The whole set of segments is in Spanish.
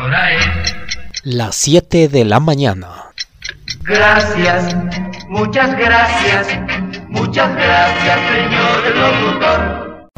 hora es las 7 de la mañana. Gracias, muchas gracias, señor locutor.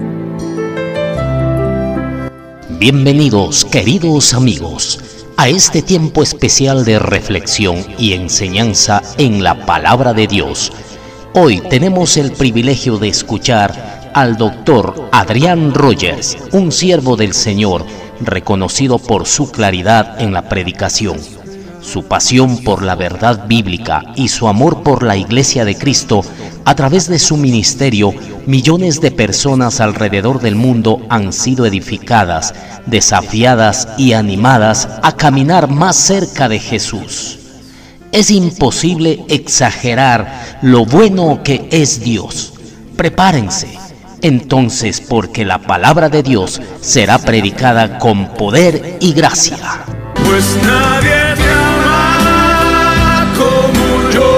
Bienvenidos, queridos amigos, a este tiempo especial de reflexión y enseñanza en la Palabra de Dios. Hoy tenemos el privilegio de escuchar al doctor Adrián Rogers, un siervo del Señor, reconocido por su claridad en la predicación, su pasión por la verdad bíblica y su amor por la Iglesia de Cristo. A través de su ministerio, millones de personas alrededor del mundo han sido edificadas, desafiadas y animadas a caminar más cerca de Jesús. Es imposible exagerar lo bueno que es Dios. Prepárense, entonces, porque la palabra de Dios será predicada con poder y gracia. Pues nadie te ama como yo.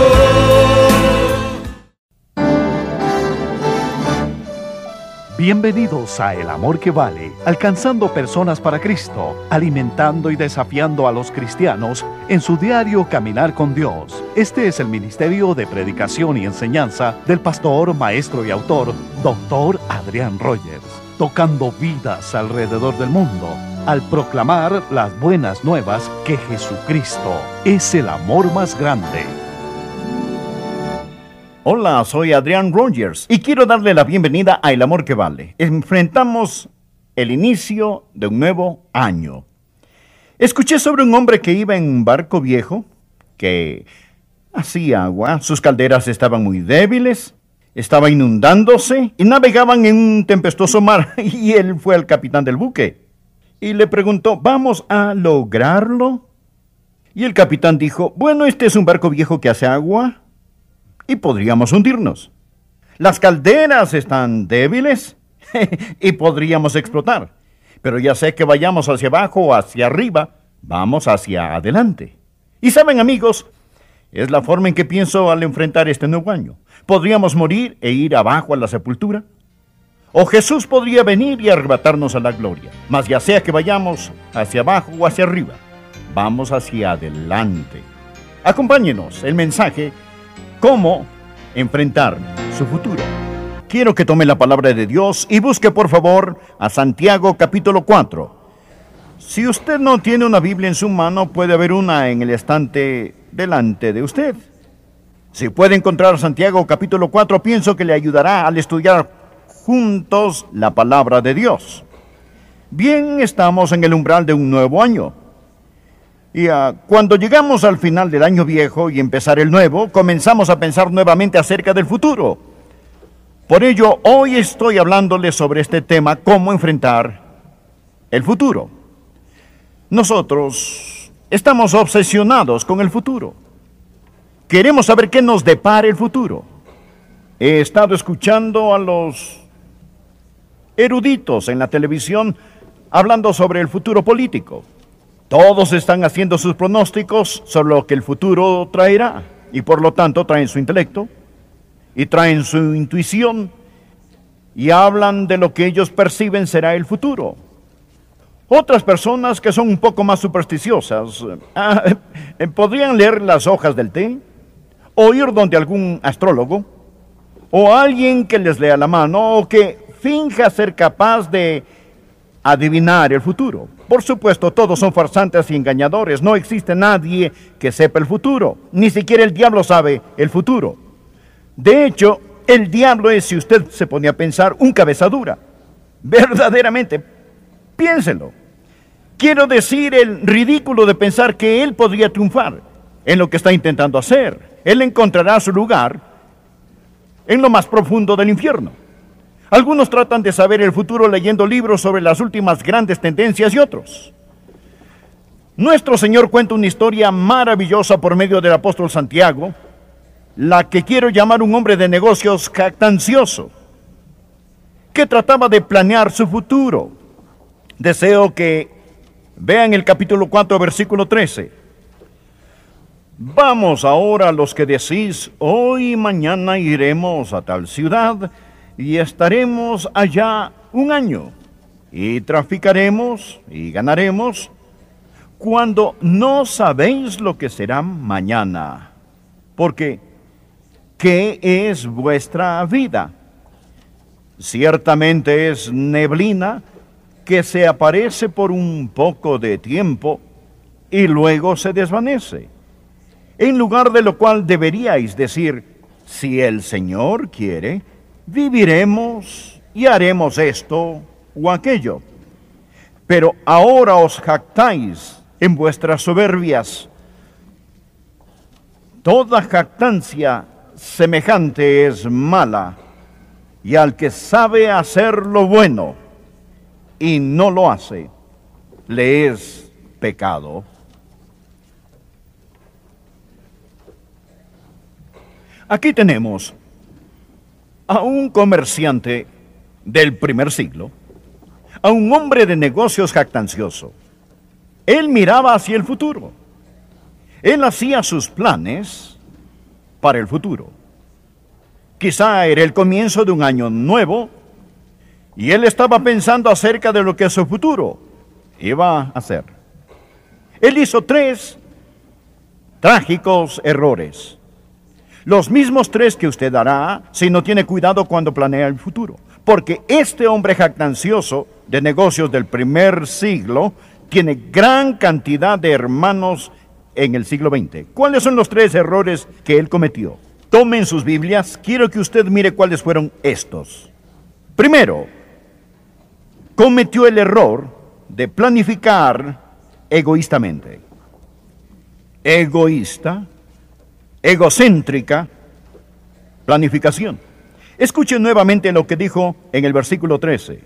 Bienvenidos a El Amor que Vale, alcanzando personas para Cristo, alimentando y desafiando a los cristianos en su diario caminar con Dios. Este es el ministerio de predicación y enseñanza del pastor, maestro y autor, Dr. Adrián Rogers, tocando vidas alrededor del mundo, al proclamar las buenas nuevas que Jesucristo es el amor más grande. Hola, soy Adrián Rogers y quiero darle la bienvenida a El Amor que Vale. Enfrentamos el inicio de un nuevo año. Escuché sobre un hombre que iba en un barco viejo que hacía agua, sus calderas estaban muy débiles, estaba inundándose y navegaban en un tempestuoso mar, y él fue el capitán del buque y le preguntó: ¿vamos a lograrlo? Y el capitán dijo: bueno, este es un barco viejo que hace agua y podríamos hundirnos. Las calderas están débiles y podríamos explotar. Pero ya sé que vayamos hacia abajo o hacia arriba, vamos hacia adelante. Y saben, amigos, es la forma en que pienso al enfrentar este nuevo año. Podríamos morir e ir abajo a la sepultura, o Jesús podría venir y arrebatarnos a la gloria. Mas ya sea que vayamos hacia abajo o hacia arriba, vamos hacia adelante. Acompáñenos el mensaje: ¿cómo enfrentar su futuro? Quiero que tome la palabra de Dios y busque por favor a Santiago capítulo 4. Si usted no tiene una Biblia en su mano, puede haber una en el estante delante de usted. Si puede encontrar Santiago capítulo 4, pienso que le ayudará al estudiar juntos la palabra de Dios. Bien, estamos en el umbral de un nuevo año. Y cuando llegamos al final del año viejo y empezar el nuevo, comenzamos a pensar nuevamente acerca del futuro. Por ello, hoy estoy hablándoles sobre este tema: cómo enfrentar el futuro. Nosotros estamos obsesionados con el futuro. Queremos saber qué nos depara el futuro. He estado escuchando a los eruditos en la televisión hablando sobre el futuro político. Todos están haciendo sus pronósticos sobre lo que el futuro traerá, y por lo tanto traen su intelecto y traen su intuición y hablan de lo que ellos perciben será el futuro. Otras personas que son un poco más supersticiosas podrían leer las hojas del té, o ir donde algún astrólogo, o alguien que les lea la mano, o que finja ser capaz de adivinar el futuro. Por supuesto, todos son farsantes y engañadores. No existe nadie que sepa el futuro. Ni siquiera el diablo sabe el futuro. De hecho, el diablo es, si usted se pone a pensar, un cabeza dura. Verdaderamente, piénselo. Quiero decir, el ridículo de pensar que él podría triunfar en lo que está intentando hacer. Él encontrará su lugar en lo más profundo del infierno. Algunos tratan de saber el futuro leyendo libros sobre las últimas grandes tendencias y otros. Nuestro Señor cuenta una historia maravillosa por medio del apóstol Santiago, la que quiero llamar un hombre de negocios jactancioso, que trataba de planear su futuro. Deseo que vean el capítulo 4, versículo 13. Vamos ahora los que decís: hoy y mañana iremos a tal ciudad y estaremos allá un año, y traficaremos y ganaremos. cuando no sabéis lo que será mañana. Porque, ¿qué es vuestra vida? Ciertamente es neblina que se aparece por un poco de tiempo y luego se desvanece. En lugar de lo cual deberíais decir, si el Señor quiere, viviremos y haremos esto o aquello. Pero ahora os jactáis en vuestras soberbias. Toda jactancia semejante es mala, y al que sabe hacer lo bueno y no lo hace, le es pecado. Aquí tenemos a un comerciante del primer siglo, a un hombre de negocios jactancioso. Él miraba hacia el futuro. Él hacía sus planes para el futuro. Quizá era el comienzo de un año nuevo y él estaba pensando acerca de lo que su futuro iba a hacer. Él hizo 3 trágicos errores. Los mismos 3 que usted hará si no tiene cuidado cuando planea el futuro. Porque este hombre jactancioso de negocios del primer siglo tiene gran cantidad de hermanos en el siglo XX. ¿Cuáles son los 3 errores que él cometió? Tomen sus Biblias, quiero que usted mire cuáles fueron estos. Primero, cometió el error de planificar egoístamente. Egoísta, egocéntrica planificación. Escuchen nuevamente lo que dijo en el versículo 13.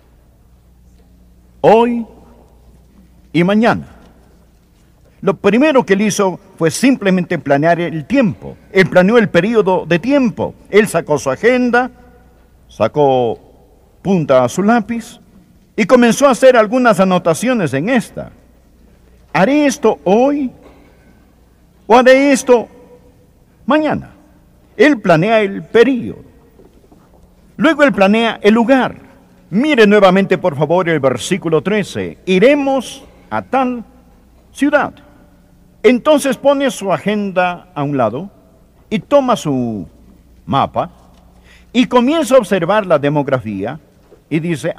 Hoy y mañana. Lo primero que él hizo fue simplemente planear el tiempo. Él planeó el periodo de tiempo. Él sacó su agenda, sacó punta a su lápiz y comenzó a hacer algunas anotaciones en esta. ¿Haré esto hoy o haré esto mañana? Él planea el periodo. Luego él planea el lugar. Mire nuevamente por favor el versículo 13. Iremos a tal ciudad. Entonces pone su agenda a un lado y toma su mapa y comienza a observar la demografía y dice,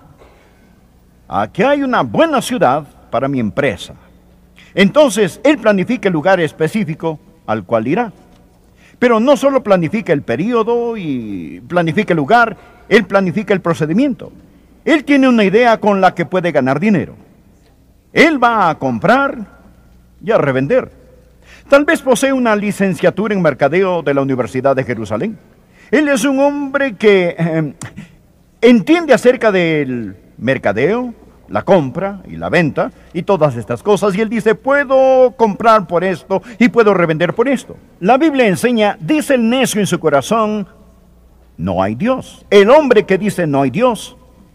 aquí hay una buena ciudad para mi empresa. Entonces él planifica el lugar específico al cual irá. Pero no solo planifica el periodo y planifica el lugar, él planifica el procedimiento. Él tiene una idea con la que puede ganar dinero. Él va a comprar y a revender. Tal vez posee una licenciatura en mercadeo de la Universidad de Jerusalén. Él es un hombre que entiende acerca del mercadeo, la compra y la venta y todas estas cosas. Y él dice, puedo comprar por esto y puedo revender por esto. La Biblia enseña, dice el necio en su corazón, no hay Dios. El hombre que dice no hay Dios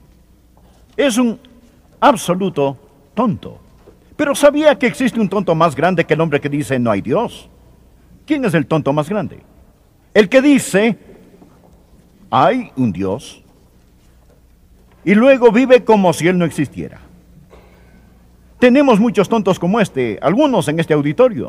es un absoluto tonto. Pero ¿sabía que existe un tonto más grande que el hombre que dice no hay Dios? ¿Quién es el tonto más grande? El que dice hay un Dios y luego vive como si él no existiera. Tenemos muchos tontos como este, algunos en este auditorio.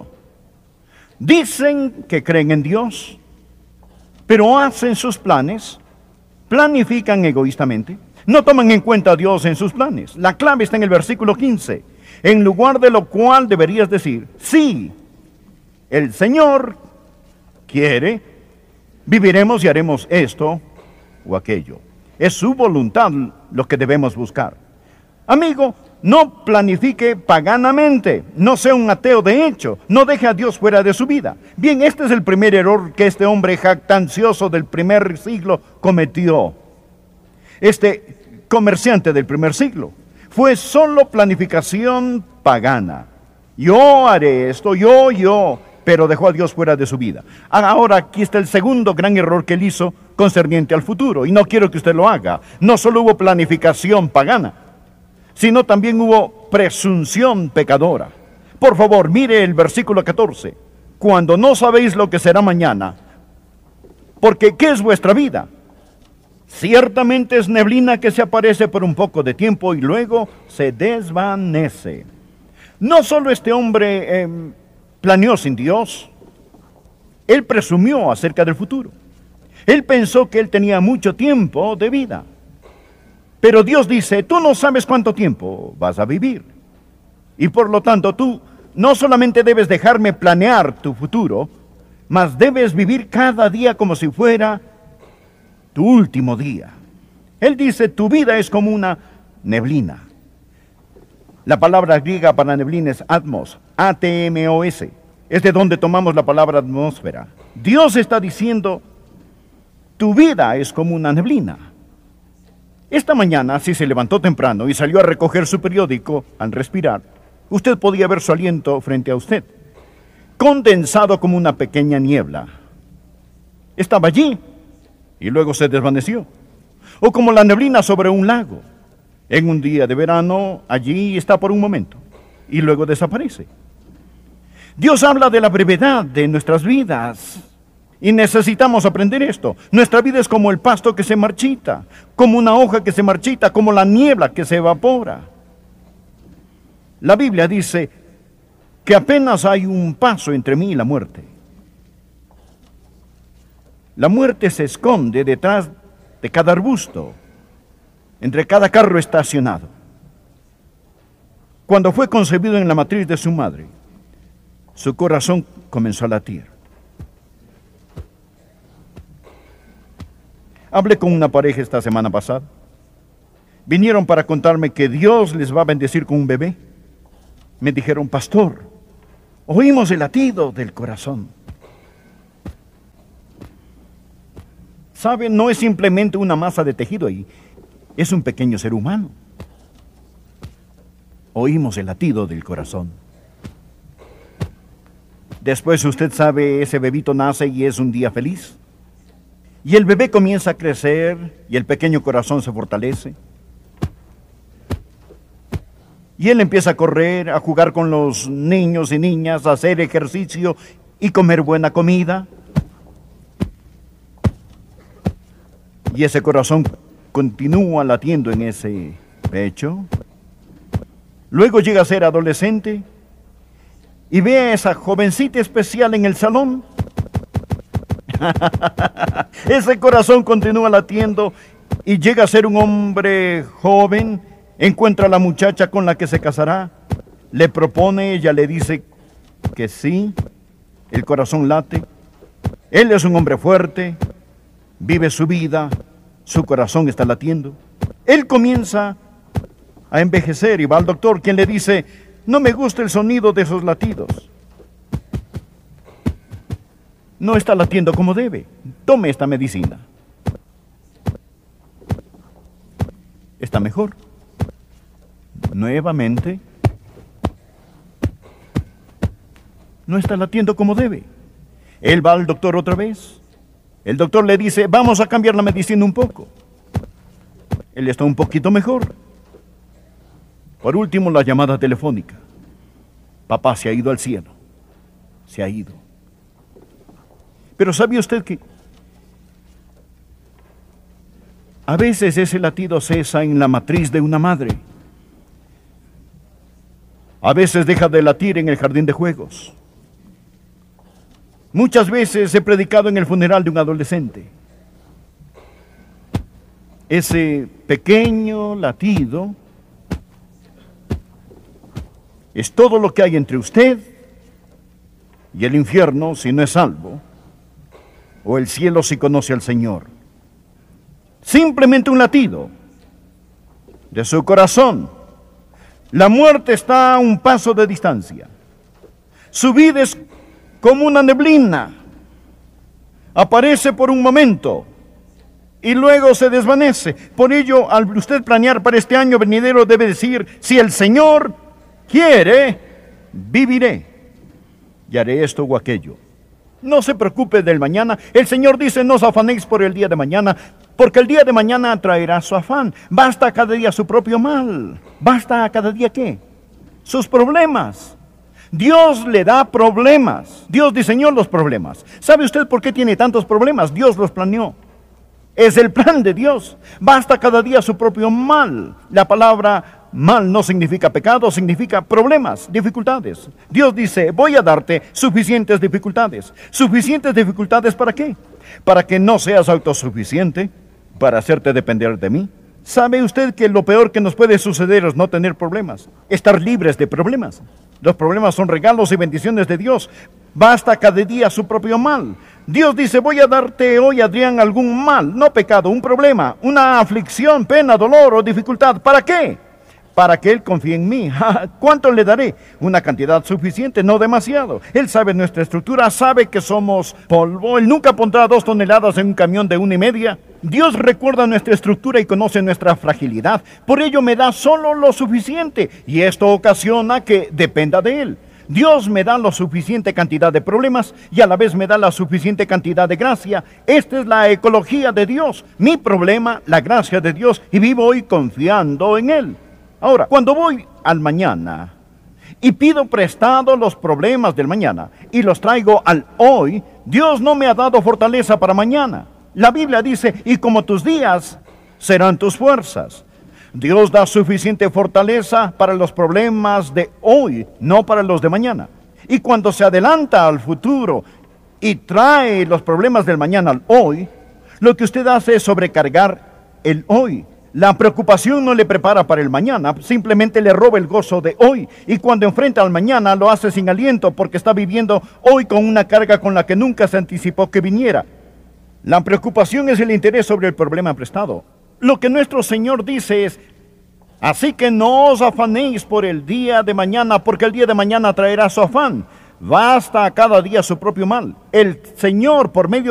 Dicen que creen en Dios, pero hacen sus planes, planifican egoístamente, no toman en cuenta a Dios en sus planes. La clave está en el versículo 15. En lugar de lo cual deberías decir, sí, el Señor quiere, viviremos y haremos esto o aquello. Es su voluntad lo que debemos buscar. Amigo, no planifique paganamente, no sea un ateo de hecho, no deje a Dios fuera de su vida. Bien, este es el primer error que este hombre jactancioso del primer siglo cometió. Este comerciante del primer siglo. Fue solo planificación pagana. Yo haré esto, yo, pero dejó a Dios fuera de su vida. Ahora aquí está el segundo gran error que él hizo concerniente al futuro, y no quiero que usted lo haga. No solo hubo planificación pagana, sino también hubo presunción pecadora. Por favor, mire el versículo 14. Cuando no sabéis lo que será mañana, porque ¿qué es vuestra vida? Ciertamente es neblina que se aparece por un poco de tiempo y luego se desvanece. No solo este hombre planeó sin Dios, él presumió acerca del futuro. Él pensó que él tenía mucho tiempo de vida. Pero Dios dice, tú no sabes cuánto tiempo vas a vivir. Y por lo tanto tú no solamente debes dejarme planear tu futuro, mas debes vivir cada día como si fuera tu último día. Él dice, tu vida es como una neblina. La palabra griega para neblina es atmos, A-T-M-O-S. Es de donde tomamos la palabra atmósfera. Dios está diciendo, tu vida es como una neblina. Esta mañana, si se levantó temprano y salió a recoger su periódico al respirar, usted podía ver su aliento frente a usted, condensado como una pequeña niebla. Estaba allí y luego se desvaneció. O como la neblina sobre un lago. En un día de verano, allí está por un momento y luego desaparece. Dios habla de la brevedad de nuestras vidas y necesitamos aprender esto. Nuestra vida es como el pasto que se marchita, como una hoja que se marchita, como la niebla que se evapora. La Biblia dice que apenas hay un paso entre mí y la muerte. La muerte se esconde detrás de cada arbusto, entre cada carro estacionado. Cuando fue concebido en la matriz de su madre, su corazón comenzó a latir. Hablé con una pareja esta semana pasada. Vinieron para contarme que Dios les va a bendecir con un bebé. Me dijeron, pastor, oímos el latido del corazón. ¿Sabe? No es simplemente una masa de tejido ahí, es un pequeño ser humano. Oímos el latido del corazón. Después, usted sabe, ese bebito nace y es un día feliz. Y el bebé comienza a crecer y el pequeño corazón se fortalece. Y él empieza a correr, a jugar con los niños y niñas, a hacer ejercicio y comer buena comida. Y ese corazón continúa latiendo en ese pecho. Luego llega a ser adolescente y ve a esa jovencita especial en el salón. Ese corazón continúa latiendo y llega a ser un hombre joven. Encuentra a la muchacha con la que se casará. Le propone, ella le dice que sí. El corazón late. Él es un hombre fuerte. Vive su vida. Su corazón está latiendo. Él comienza a envejecer y va al doctor, quien le dice, no me gusta el sonido de esos latidos. No está latiendo como debe. Tome esta medicina. Está mejor. Nuevamente. No está latiendo como debe. Él va al doctor otra vez. El doctor le dice, vamos a cambiar la medicina un poco. Él está un poquito mejor. Por último, la llamada telefónica. Papá se ha ido al cielo. Se ha ido. Pero ¿sabe usted que a veces ese latido cesa en la matriz de una madre? A veces deja de latir en el jardín de juegos. Muchas veces he predicado en el funeral de un adolescente. Ese pequeño latido es todo lo que hay entre usted y el infierno si no es salvo, o el cielo si conoce al Señor. Simplemente un latido de su corazón. La muerte está a un paso de distancia. Su vida es como una neblina. Aparece por un momento y luego se desvanece. Por ello, al usted planear para este año venidero, debe decir, si el Señor quiere, viviré y haré esto o aquello. No se preocupe del mañana. El Señor dice, no os afanéis por el día de mañana, porque el día de mañana traerá su afán. Basta cada día su propio mal. Basta cada día, ¿qué? Sus problemas. Dios le da problemas. Dios diseñó los problemas. ¿Sabe usted por qué tiene tantos problemas? Dios los planeó. Es el plan de Dios. Basta cada día su propio mal. La palabra Mal no significa pecado, significa problemas, dificultades. Dios dice, voy a darte suficientes dificultades. ¿Suficientes dificultades para qué? Para que no seas autosuficiente, para hacerte depender de mí. ¿Sabe usted que lo peor que nos puede suceder es no tener problemas? Estar libres de problemas. Los problemas son regalos y bendiciones de Dios. Basta cada día su propio mal. Dios dice, voy a darte hoy, Adrián, algún mal, no pecado, un problema, una aflicción, pena, dolor o dificultad. ¿Para qué? Para que Él confíe en mí. ¿Cuánto le daré? Una cantidad suficiente, no demasiado. Él sabe nuestra estructura, sabe que somos polvo. Él nunca pondrá 2 toneladas en un camión de 1,5. Dios recuerda nuestra estructura y conoce nuestra fragilidad. Por ello me da solo lo suficiente, y esto ocasiona que dependa de Él. Dios me da la suficiente cantidad de problemas y a la vez me da la suficiente cantidad de gracia. Esta es la ecología de Dios. Mi problema, la gracia de Dios, y vivo hoy confiando en Él. Ahora, cuando voy al mañana y pido prestado los problemas del mañana y los traigo al hoy, Dios no me ha dado fortaleza para mañana. La Biblia dice, y como tus días serán tus fuerzas. Dios da suficiente fortaleza para los problemas de hoy, no para los de mañana. Y cuando se adelanta al futuro y trae los problemas del mañana al hoy, lo que usted hace es sobrecargar el hoy. La preocupación no le prepara para el mañana, simplemente le roba el gozo de hoy. Y cuando enfrenta al mañana lo hace sin aliento porque está viviendo hoy con una carga con la que nunca se anticipó que viniera. La preocupación es el interés sobre el problema prestado. Lo que nuestro Señor dice es, así que no os afanéis por el día de mañana, porque el día de mañana traerá su afán. Basta a cada día su propio mal. El Señor, por medio